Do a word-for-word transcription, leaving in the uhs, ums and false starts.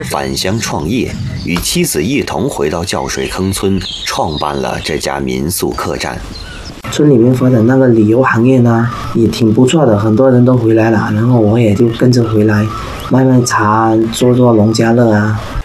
返乡创业，与妻子一同回到叫水坑村，创办了这家民宿客栈。 村里面发展那个旅游行业呢，也挺不错的，很多人都回来了，然后我也就跟着回来，卖卖茶，做做农家乐啊。